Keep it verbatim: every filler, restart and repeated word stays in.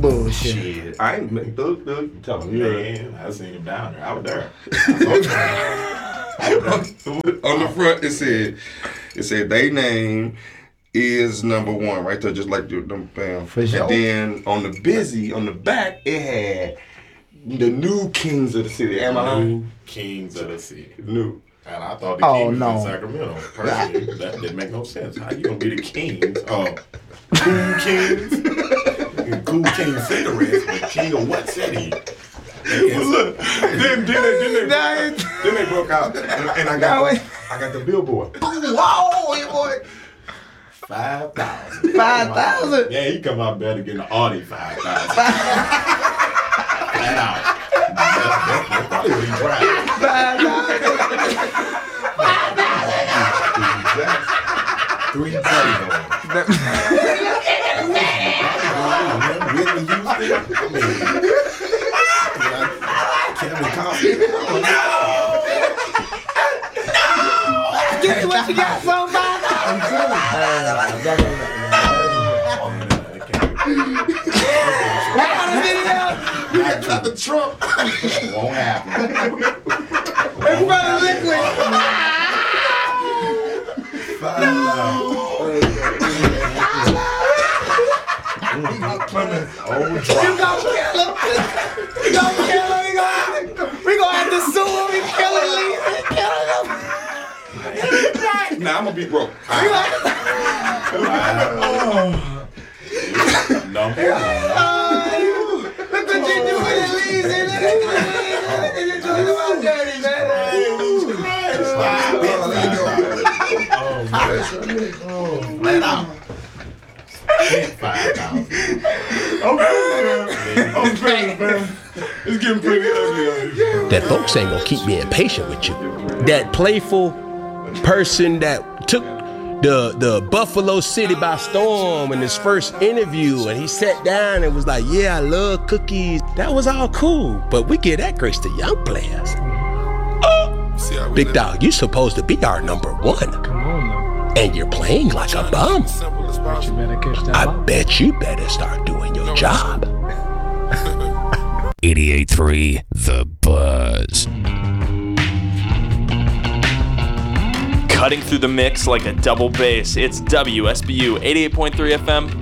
bullshit. Shit, I ain't make thug thug. Tell me, Man, I seen him down there. I was there. On the front, it said, it said they name is number one right there, just like the them fam. For sure. And then on the busy, on the back, it had the new kings of the city. Am I New lying? Kings of the city. New. And I thought the Oh, Kings no. was in Sacramento. Personally, that didn't make no sense. How you gonna be the Kings of Cool Kings? Cool King cigarettes, but King of what city? Well, look, then, then, they, then, they, Nah, broke out, then they broke out, and, and I got, Nah, wait. I got the billboard. Whoa, boy. Five thousand. Five thousand. Yeah, he come out better getting the Audi five thousand. Flat out. That's, that's probably what he driving. Five thousand. Three Playboys. Whitney Houston. I mean, Kevin Costner. Give me what you got, somebody. I'm telling you. I got the Trump. Won't happen. Everybody liquid. Five thousand. Oh, You gonna kill him. You gonna kill him. We gonna, we gonna have to sue him. We kill him. We kill him. Nah, I'm gonna be broke. Number one. Look what you do with it, Lisa. Look what you do about dirty, man. Flat out. Five thousand. Okay, man. It's getting pretty ugly out here. That folks ain't gonna keep being patient with you. That playful person that took the the Buffalo City by storm in his first interview, and he sat down and was like, yeah, I love cookies. That was all cool, but we give that grace to young players. See how we Big live. dog, you supposed to be our number one, Come on now. and you're playing like a bum. Simple as You possible. better catch that I ball. bet you better start doing your job. eighty-eight point three The Buzz. Cutting through the mix like a double bass, it's W S B U eighty-eight point three F M.